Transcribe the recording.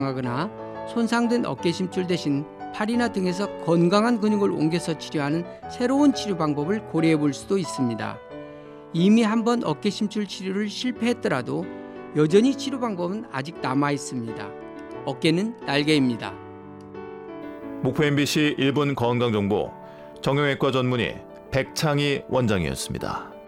하거나 손상된 어깨 심줄 대신 팔이나 등에서 건강한 근육을 옮겨서 치료하는 새로운 치료 방법을 고려해 볼 수도 있습니다. 이미 한번 어깨 심줄 치료를 실패했더라도 여전히 치료 방법은 아직 남아 있습니다. 어깨는 날개입니다. 목포 MBC 1분 건강정보 정형외과 전문의 백창희 원장이었습니다.